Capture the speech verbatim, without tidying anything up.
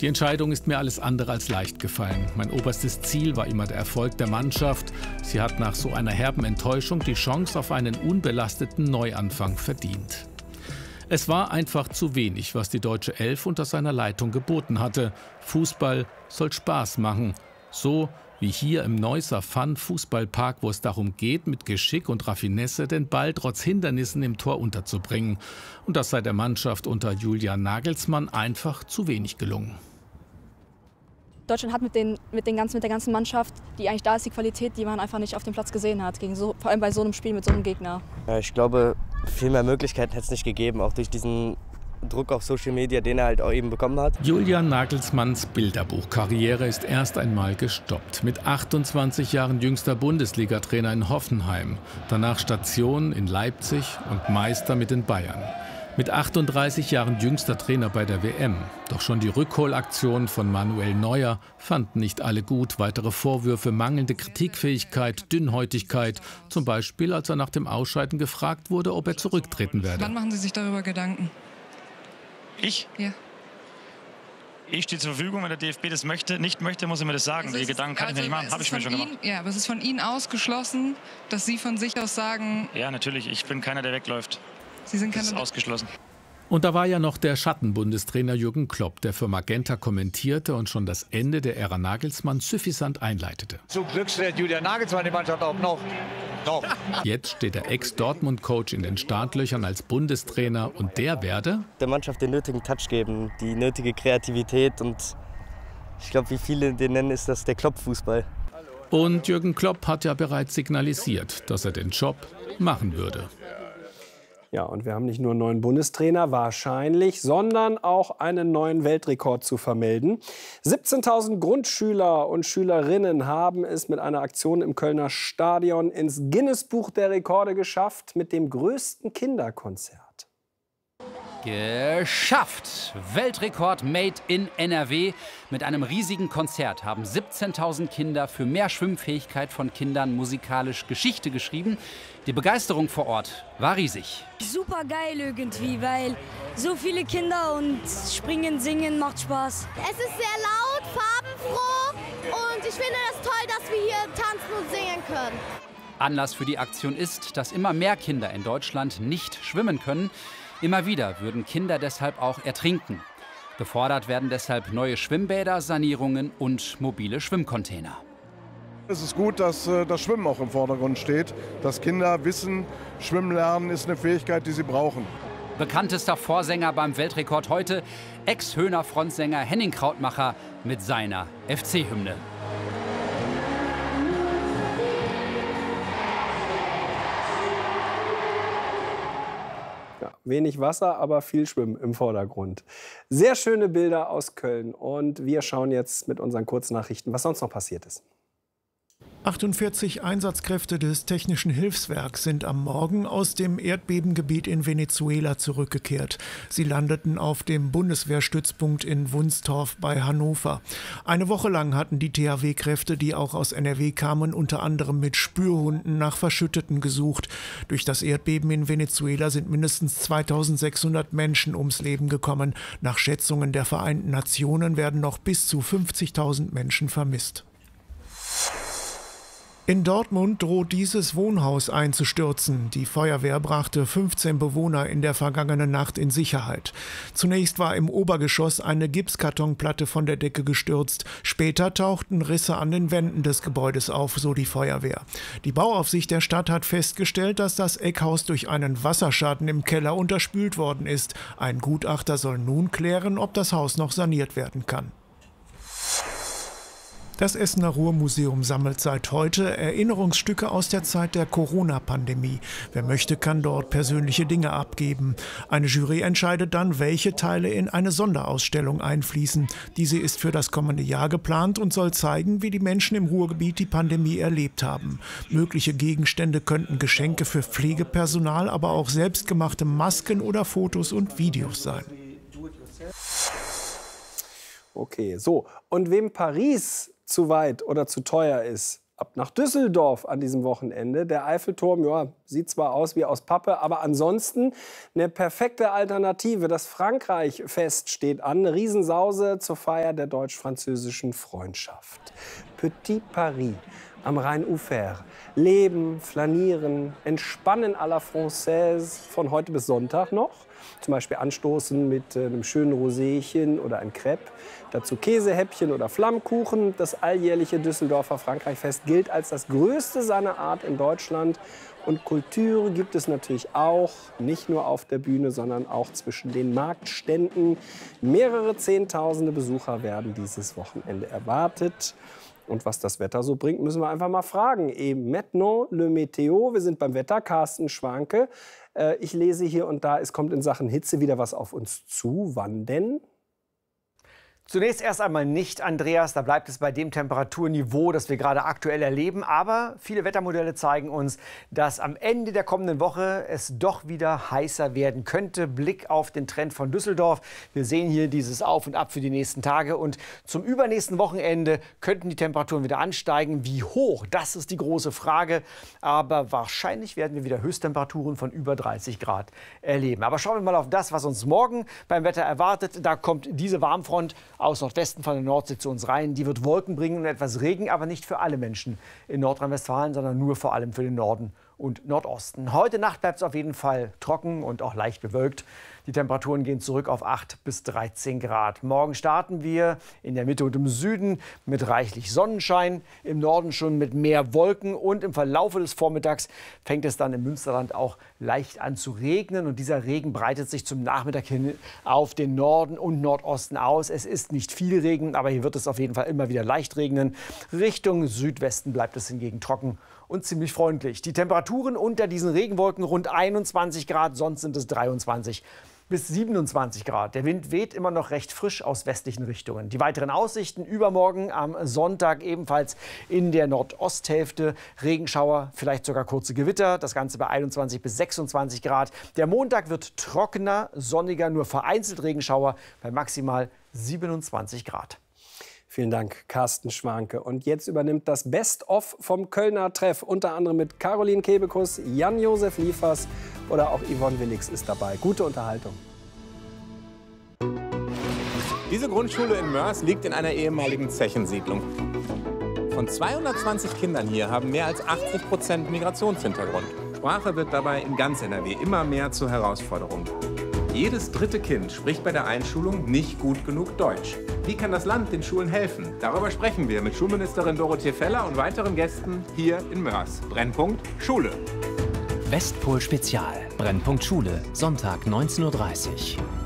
Die Entscheidung ist mir alles andere als leicht gefallen. Mein oberstes Ziel war immer der Erfolg der Mannschaft. Sie hat nach so einer herben Enttäuschung die Chance auf einen unbelasteten Neuanfang verdient. Es war einfach zu wenig, was die deutsche Elf unter seiner Leitung geboten hatte. Fußball soll Spaß machen. So wie hier im Neusser Fun-Fußballpark, wo es darum geht, mit Geschick und Raffinesse den Ball trotz Hindernissen im Tor unterzubringen. Und das sei der Mannschaft unter Julian Nagelsmann einfach zu wenig gelungen. Deutschland hat mit, den, mit, den ganzen, mit der ganzen Mannschaft, die eigentlich da ist, die Qualität, die man einfach nicht auf dem Platz gesehen hat, gegen so, vor allem bei so einem Spiel mit so einem Gegner. Ja, ich glaube, viel mehr Möglichkeiten hätte es nicht gegeben, auch durch diesen Druck auf Social Media, den er halt auch eben bekommen hat. Julian Nagelsmanns Bilderbuchkarriere ist erst einmal gestoppt. Mit achtundzwanzig Jahren jüngster Bundesliga-Trainer in Hoffenheim, danach Station in Leipzig und Meister mit den Bayern. Mit achtunddreißig Jahren jüngster Trainer bei der W M. Doch schon die Rückholaktion von Manuel Neuer fanden nicht alle gut. Weitere Vorwürfe, mangelnde Kritikfähigkeit, Dünnhäutigkeit. Zum Beispiel, als er nach dem Ausscheiden gefragt wurde, ob er zurücktreten werde. Wann machen Sie sich darüber Gedanken? Ich? Ja. Ich stehe zur Verfügung, wenn der D F B das möchte. Nicht möchte, muss er mir das sagen. Also Die Gedanken kann also ich mir nicht machen, habe ich mir schon Ihnen, gemacht. Ja, aber es ist von Ihnen ausgeschlossen, dass Sie von sich aus sagen... Ja, natürlich. Ich bin keiner, der wegläuft. Sie sind das keine... ist ausgeschlossen. Und da war ja noch der Schattenbundestrainer Jürgen Klopp, der für Magenta kommentierte und schon das Ende der Ära Nagelsmann suffisant einleitete. Zum Glück stellt Julian Nagelsmann die Mannschaft auch noch. noch. Jetzt steht der Ex-Dortmund-Coach in den Startlöchern als Bundestrainer und der werde der Mannschaft den nötigen Touch geben, die nötige Kreativität und ich glaube, wie viele den nennen, ist das der Klopp-Fußball. Und Jürgen Klopp hat ja bereits signalisiert, dass er den Job machen würde. Ja, und wir haben nicht nur einen neuen Bundestrainer, wahrscheinlich, sondern auch einen neuen Weltrekord zu vermelden. siebzehntausend Grundschüler und Schülerinnen haben es mit einer Aktion im Kölner Stadion ins Guinness-Buch der Rekorde geschafft mit dem größten Kinderkonzert. Geschafft! Weltrekord made in N R W. Mit einem riesigen Konzert haben siebzehntausend Kinder für mehr Schwimmfähigkeit von Kindern musikalisch Geschichte geschrieben. Die Begeisterung vor Ort war riesig. Super geil irgendwie, weil so viele Kinder und springen, singen macht Spaß. Es ist sehr laut, farbenfroh und ich finde es toll, dass wir hier tanzen und singen können. Anlass für die Aktion ist, dass immer mehr Kinder in Deutschland nicht schwimmen können. Immer wieder würden Kinder deshalb auch ertrinken. Gefordert werden deshalb neue Schwimmbäder, Sanierungen und mobile Schwimmcontainer. Es ist gut, dass äh, das Schwimmen auch im Vordergrund steht, dass Kinder wissen, Schwimmen lernen ist eine Fähigkeit, die sie brauchen. Bekanntester Vorsänger beim Weltrekord heute, Ex-Höhner-Frontsänger Henning Krautmacher mit seiner F C-Hymne. Ja, wenig Wasser, aber viel Schwimmen im Vordergrund. Sehr schöne Bilder aus Köln. Und wir schauen jetzt mit unseren Kurznachrichten, was sonst noch passiert ist. achtundvierzig Einsatzkräfte des Technischen Hilfswerks sind am Morgen aus dem Erdbebengebiet in Venezuela zurückgekehrt. Sie landeten auf dem Bundeswehrstützpunkt in Wunstorf bei Hannover. Eine Woche lang hatten die T H W-Kräfte, die auch aus N R W kamen, unter anderem mit Spürhunden nach Verschütteten gesucht. Durch das Erdbeben in Venezuela sind mindestens zweitausendsechshundert Menschen ums Leben gekommen. Nach Schätzungen der Vereinten Nationen werden noch bis zu fünfzigtausend Menschen vermisst. In Dortmund droht dieses Wohnhaus einzustürzen. Die Feuerwehr brachte fünfzehn Bewohner in der vergangenen Nacht in Sicherheit. Zunächst war im Obergeschoss eine Gipskartonplatte von der Decke gestürzt. Später tauchten Risse an den Wänden des Gebäudes auf, so die Feuerwehr. Die Bauaufsicht der Stadt hat festgestellt, dass das Eckhaus durch einen Wasserschaden im Keller unterspült worden ist. Ein Gutachter soll nun klären, ob das Haus noch saniert werden kann. Das Essener Ruhrmuseum sammelt seit heute Erinnerungsstücke aus der Zeit der Corona-Pandemie. Wer möchte, kann dort persönliche Dinge abgeben. Eine Jury entscheidet dann, welche Teile in eine Sonderausstellung einfließen. Diese ist für das kommende Jahr geplant und soll zeigen, wie die Menschen im Ruhrgebiet die Pandemie erlebt haben. Mögliche Gegenstände könnten Geschenke für Pflegepersonal, aber auch selbstgemachte Masken oder Fotos und Videos sein. Okay, so. Und wem Paris zu weit oder zu teuer ist, Ab nach Düsseldorf an diesem Wochenende. Der Eiffelturm, ja, sieht zwar aus wie aus Pappe, aber ansonsten eine perfekte Alternative. Das Frankreich-Fest steht an. Eine Riesensause zur Feier der deutsch-französischen Freundschaft. Petit Paris am Rhein-Ufer. Leben, flanieren, entspannen à la Française von heute bis Sonntag noch. Zum Beispiel anstoßen mit äh, einem schönen Roséchen oder ein Crepe. Dazu Käsehäppchen oder Flammkuchen. Das alljährliche Düsseldorfer Frankreich-Fest gilt als das größte seiner Art in Deutschland. Und Kultur gibt es natürlich auch, nicht nur auf der Bühne, sondern auch zwischen den Marktständen. Mehrere Zehntausende Besucher werden dieses Wochenende erwartet. Und was das Wetter so bringt, müssen wir einfach mal fragen. Et maintenant le météo. Wir sind beim Wetter. Carsten Schwanke. Äh, ich lese hier und da, es kommt in Sachen Hitze wieder was auf uns zu. Wann denn? Zunächst erst einmal nicht, Andreas. Da bleibt es bei dem Temperaturniveau, das wir gerade aktuell erleben. Aber viele Wettermodelle zeigen uns, dass am Ende der kommenden Woche es doch wieder heißer werden könnte. Blick auf den Trend von Düsseldorf. Wir sehen hier dieses Auf und Ab für die nächsten Tage. Und zum übernächsten Wochenende könnten die Temperaturen wieder ansteigen. Wie hoch? Das ist die große Frage. Aber wahrscheinlich werden wir wieder Höchsttemperaturen von über dreißig Grad erleben. Aber schauen wir mal auf das, was uns morgen beim Wetter erwartet. Da kommt diese Warmfront aus Nordwesten von der Nordsee zu uns rein. Die wird Wolken bringen und etwas Regen, aber nicht für alle Menschen in Nordrhein-Westfalen, sondern nur vor allem für den Norden und Nordosten. Heute Nacht bleibt es auf jeden Fall trocken und auch leicht bewölkt. Die Temperaturen gehen zurück auf acht bis dreizehn Grad. Morgen starten wir in der Mitte und im Süden mit reichlich Sonnenschein, im Norden schon mit mehr Wolken und im Verlaufe des Vormittags fängt es dann im Münsterland auch leicht an zu regnen. Und dieser Regen breitet sich zum Nachmittag hin auf den Norden und Nordosten aus. Es ist nicht viel Regen, aber hier wird es auf jeden Fall immer wieder leicht regnen. Richtung Südwesten bleibt es hingegen trocken und ziemlich freundlich. Die Temperaturen unter diesen Regenwolken rund einundzwanzig Grad, sonst sind es dreiundzwanzig bis siebenundzwanzig Grad. Der Wind weht immer noch recht frisch aus westlichen Richtungen. Die weiteren Aussichten übermorgen am Sonntag ebenfalls in der Nordosthälfte. Regenschauer, vielleicht sogar kurze Gewitter. Das Ganze bei einundzwanzig bis sechsundzwanzig Grad. Der Montag wird trockener, sonniger, nur vereinzelt Regenschauer bei maximal siebenundzwanzig Grad. Vielen Dank, Carsten Schwanke. Und jetzt übernimmt das Best-of vom Kölner Treff, unter anderem mit Caroline Kebekus, Jan-Josef Liefers oder auch Yvonne Willix ist dabei. Gute Unterhaltung. Diese Grundschule in Mörs liegt in einer ehemaligen Zechensiedlung. Von zweihundertzwanzig Kindern hier haben mehr als achtzig Prozent Migrationshintergrund. Sprache wird dabei in ganz N R W immer mehr zur Herausforderung. Jedes dritte Kind spricht bei der Einschulung nicht gut genug Deutsch. Wie kann das Land den Schulen helfen? Darüber sprechen wir mit Schulministerin Dorothee Feller und weiteren Gästen hier in Mörs. Brennpunkt Schule. Westpol Spezial. Brennpunkt Schule. Sonntag neunzehn Uhr dreißig.